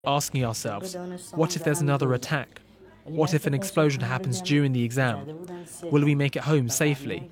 asking ourselves, what if there's another attack? What if an explosion happens during the exam? Will we make it home safely?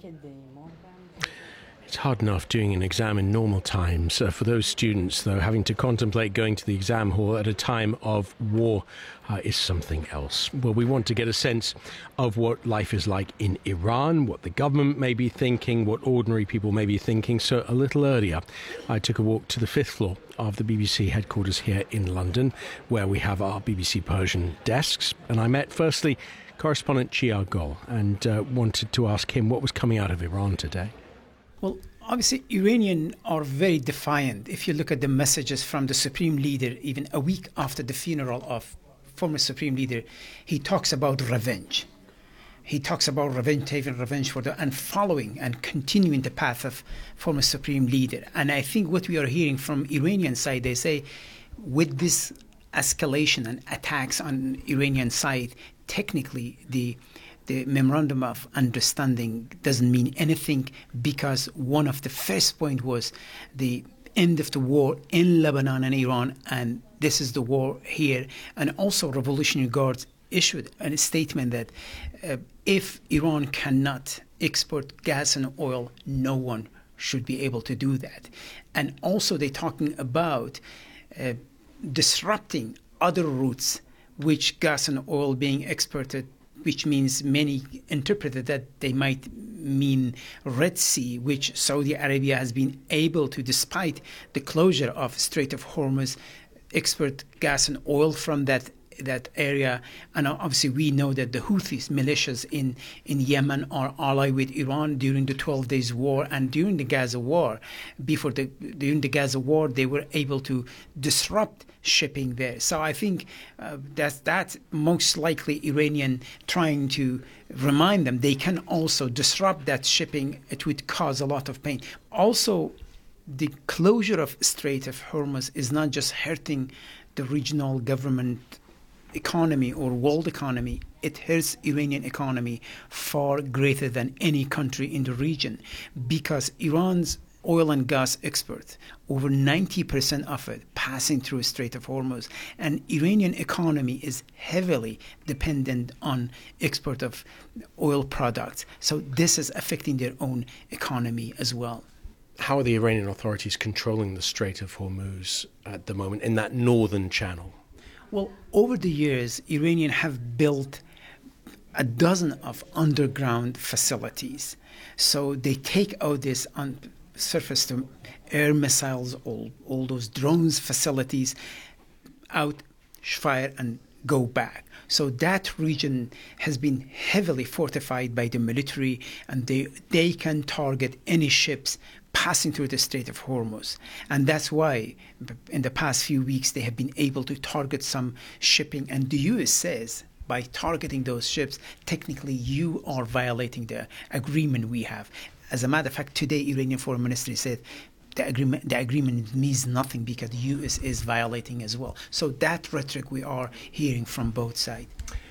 It's hard enough doing an exam in normal times. For those students, though, having to contemplate going to the exam hall at a time of war is something else. Well, we want to get a sense of what life is like in Iran, what the government may be thinking, what ordinary people may be thinking. So a little earlier, I took a walk to the 5th floor of the BBC headquarters here in London, where we have our BBC Persian desks. And I met, firstly, correspondent Chia Gol, and wanted to ask him what was coming out of Iran today. Well, obviously, Iranians are very defiant. If you look at the messages from the Supreme Leader, even a week after the funeral of former Supreme Leader, he talks about revenge. He talks about revenge, taking revenge for and following and continuing the path of former Supreme Leader. And I think what we are hearing from Iranian side, they say, with this escalation and attacks on Iranian side, technically the memorandum of understanding doesn't mean anything, because one of the first point was the end of the war in Lebanon and Iran, and this is the war here. And also Revolutionary Guards issued a statement that if Iran cannot export gas and oil, no one should be able to do that. And also they're talking about disrupting other routes which gas and oil being exported, which means many interpreted that they might mean Red Sea, which Saudi Arabia has been able to, despite the closure of Strait of Hormuz, export gas and oil from that area. And obviously we know that the Houthis militias in Yemen are allied with Iran during the 12 days war and during the Gaza war. During the Gaza war, they were able to disrupt shipping there. So I think that's most likely Iranian trying to remind them they can also disrupt that shipping. It would cause a lot of pain. Also, the closure of Strait of Hormuz is not just hurting the regional government economy or world economy. It hurts Iranian economy far greater than any country in the region, because Iran's oil and gas export, over 90% of it passing through Strait of Hormuz, and Iranian economy is heavily dependent on export of oil products. So this is affecting their own economy as well. How are the Iranian authorities controlling the Strait of Hormuz at the moment in that northern channel? Well, over the years, Iranians have built a dozen of underground facilities. So they take out this surface to air missiles, all those drones facilities out, fire and go back. So that region has been heavily fortified by the military, and they can target any ships passing through the Strait of Hormuz. And that's why in the past few weeks they have been able to target some shipping. And the U.S. says by targeting those ships, technically you are violating the agreement we have. As a matter of fact, today Iranian Foreign Ministry said the agreement means nothing because the U.S. is violating as well. So that rhetoric we are hearing from both sides.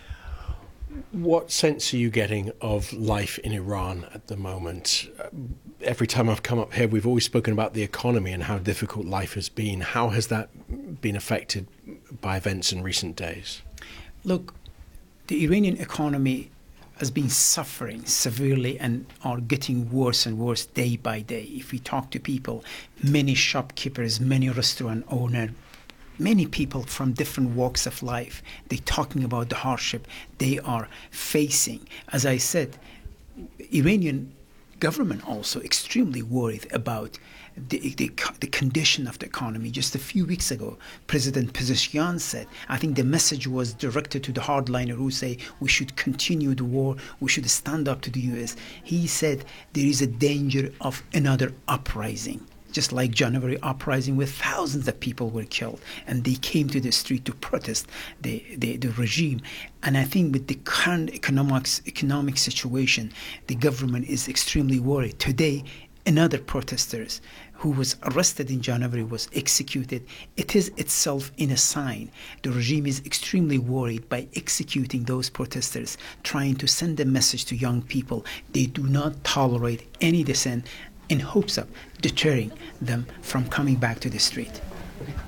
What sense are you getting of life in Iran at the moment? Every time I've come up here, we've always spoken about the economy and how difficult life has been. How has that been affected by events in recent days? Look, the Iranian economy has been suffering severely and are getting worse and worse day by day. If we talk to people, many shopkeepers, many restaurant owners, many people from different walks of life, they're talking about the hardship they are facing. As I said, Iranian government also extremely worried about the condition of the economy. Just a few weeks ago, President Pezeshkian said, I think the message was directed to the hardliner who say we should continue the war, we should stand up to the U.S. He said there is a danger of another uprising. Just like January uprising, where thousands of people were killed, and they came to the street to protest the regime. And I think with the current economic situation, the government is extremely worried. Today, another protester who was arrested in January was executed. It is itself in a sign. The regime is extremely worried by executing those protesters, trying to send a message to young people. They do not tolerate any dissent, in hopes of deterring them from coming back to the street.